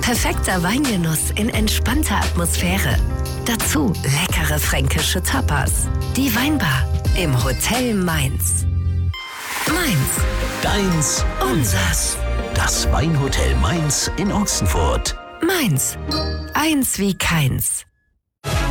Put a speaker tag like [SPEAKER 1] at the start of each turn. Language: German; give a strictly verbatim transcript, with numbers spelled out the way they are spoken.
[SPEAKER 1] Perfekter Weingenuss in entspannter Atmosphäre. Dazu leckere fränkische Tapas. Die Weinbar im Hotel Mainz. Mainz.
[SPEAKER 2] Deins, unsers. Das Weinhotel Mainz in Ochsenfurt.
[SPEAKER 1] Mainz. Eins wie keins.